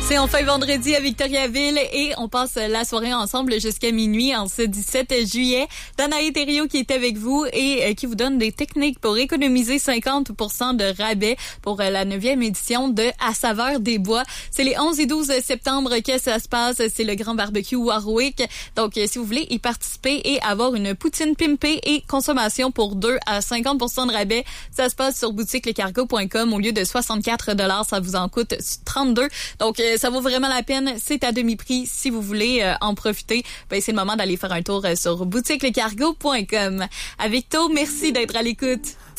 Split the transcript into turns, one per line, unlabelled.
C'est enfin vendredi à Victoriaville et on passe la soirée ensemble jusqu'à minuit en ce 17 juillet. Danae Thériault qui est avec vous et qui vous donne des techniques pour économiser 50% de rabais pour la 9e édition de À saveur des bois. C'est les 11 et 12 septembre que ça se passe. C'est le grand barbecue Warwick. Donc, si vous voulez y participer et avoir une poutine pimpée et consommation pour 2 à 50% de rabais, ça se passe sur boutiquelecargo.com. Au lieu de 64 $, ça vous en coûte 32. Donc, ça vaut vraiment la peine. C'est à demi-prix. Si vous voulez en profiter, ben, c'est le moment d'aller faire un tour sur boutiquelecargo.com. À Victo, merci d'être à l'écoute.